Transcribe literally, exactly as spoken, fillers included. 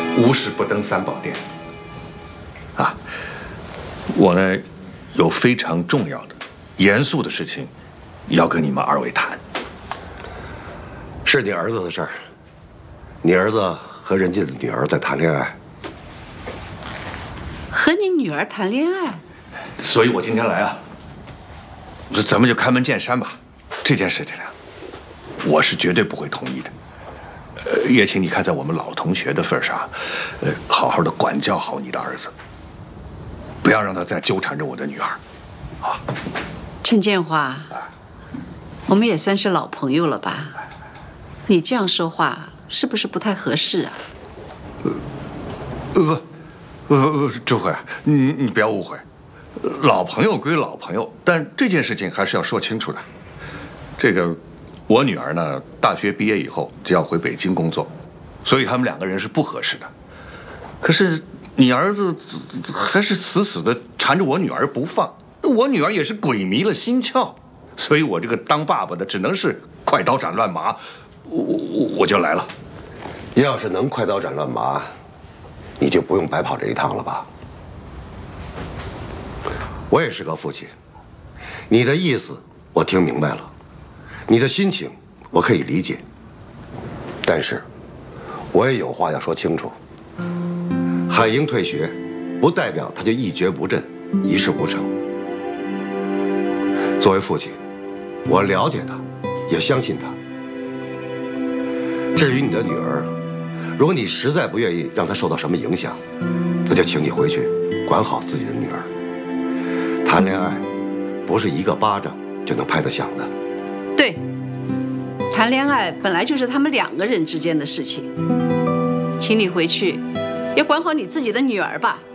无事不登三宝殿。啊，我呢有非常重要的、严肃的事情要跟你们二位谈。 是你儿子的事儿，你儿子和人家的女儿在谈恋爱。 和你女儿谈恋爱？ 所以我今天来啊，咱们就开门见山吧。这件事情啊，我是绝对不会同意的。呃，也请你看在我们老同学的份上，呃，好好的管教好你的儿子，不要让他再纠缠着我的女儿，啊。 陈建华，我们也算是老朋友了吧？你这样说话是不是不太合适啊？ 呃，不，呃，周慧，你你不要误会，老朋友归老朋友，但这件事情还是要说清楚的。这个，我女儿呢，大学毕业以后就要回北京工作，所以他们两个人是不合适的。可是你儿子还是死死的缠着我女儿不放，我女儿也是鬼迷了心窍，所以我这个当爸爸的只能是快刀斩乱麻，我我我就来了。 要是能快刀斩乱麻，你就不用白跑这一趟了吧？我也是个父亲，你的意思我听明白了，你的心情我可以理解，但是我也有话要说清楚。海英退学，不代表他就一蹶不振、一事无成。作为父亲，我了解他，也相信他。至于你的女儿，如果你实在不愿意让她受到什么影响，那就请你回去管好自己的女儿。谈恋爱不是一个巴掌就能拍得响的。 对，谈恋爱本来就是他们两个人之间的事情，请你回去也管好你自己的女儿吧。